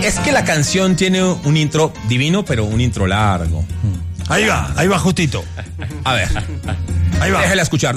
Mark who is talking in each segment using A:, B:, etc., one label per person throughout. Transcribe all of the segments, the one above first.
A: Es que la canción tiene un intro divino, pero un intro largo.
B: Ahí va justito.
A: A ver.
B: Ahí va.
A: Déjala escuchar.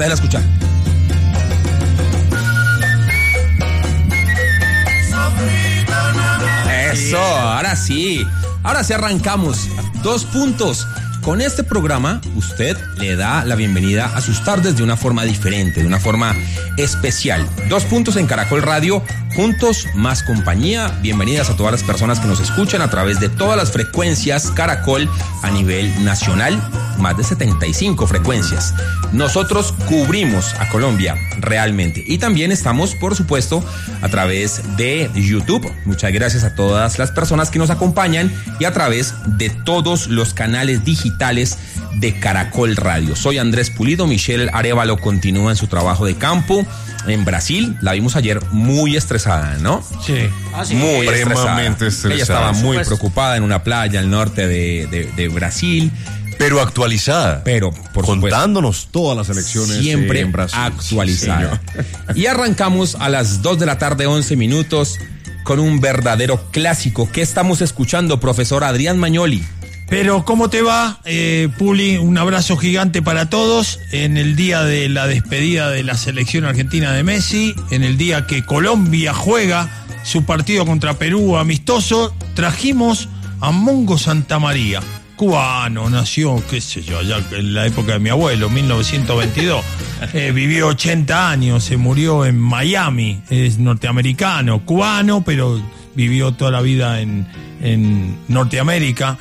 A: Eso, ahora sí arrancamos. 2 puntos. Con este programa, usted le da la bienvenida a sus tardes de una forma diferente, de una forma especial. 2 puntos en Caracol Radio, juntos más compañía. Bienvenidas a todas las personas que nos escuchan a través de todas las frecuencias Caracol a nivel nacional, más de 75 frecuencias. Nosotros cubrimos a Colombia realmente. Y también estamos, por supuesto, a través de YouTube. Muchas gracias a todas las personas que nos acompañan y a través de todos los canales digitales de Caracol Radio. Soy Andrés Pulido. Michelle Arévalo continúa en su trabajo de campo en Brasil. La vimos ayer muy estresada, ¿no?
B: Sí.
A: Muy
C: extremadamente estresada.
A: Ella estaba muy preocupada en una playa al norte de Brasil.
C: Pero actualizada.
A: Pero, por
C: contándonos
A: supuesto,
C: todas las elecciones
A: siempre
C: en Brasil.
A: Actualizada. Sí, y arrancamos a las 2 de la tarde, 11 minutos, con un verdadero clásico. ¿Qué estamos escuchando, profesor Adrián Magnoli?
B: Pero, ¿cómo te va, Puli? Un abrazo gigante para todos. En el día de la despedida de la selección argentina de Messi, en el día que Colombia juega su partido contra Perú amistoso, trajimos a Mongo Santamaría. Cubano, nació, qué sé yo, allá en la época de mi abuelo, 1922. Vivió 80 años, se murió en Miami, es norteamericano, cubano, pero vivió toda la vida en Norteamérica.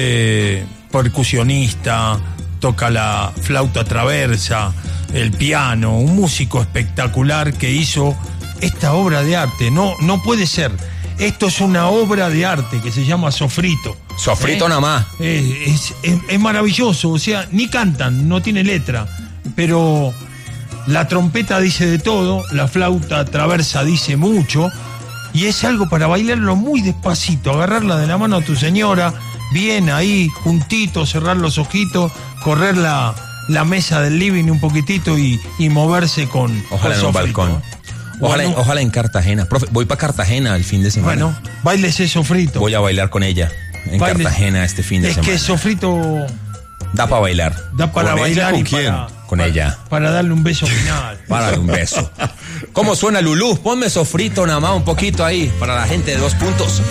B: Percusionista, toca la flauta traversa, el piano, un músico espectacular que hizo esta obra de arte. No puede ser. Esto es una obra de arte que se llama Sofrito.
A: Sofrito nada más.
B: Es maravilloso, o sea, ni cantan, no tiene letra, pero la trompeta dice de todo, la flauta traversa dice mucho, y es algo para bailarlo muy despacito, agarrarla de la mano a tu señora, bien ahí, juntito, cerrar los ojitos, correr la mesa del living un poquitito y moverse con
A: Ojalá en un balcón. Ojalá en Cartagena. Profe, voy para Cartagena el fin de semana.
B: Bueno, bailes ese Sofrito.
A: Voy a bailar con ella en Cartagena este fin de semana.
B: Es que Sofrito
A: da para bailar.
B: Da para bailar y
A: con ella.
B: Para darle un beso final.
A: Para darle un beso. ¿Cómo suena Lulú? Ponme Sofrito nada más un poquito ahí para la gente de 2 puntos.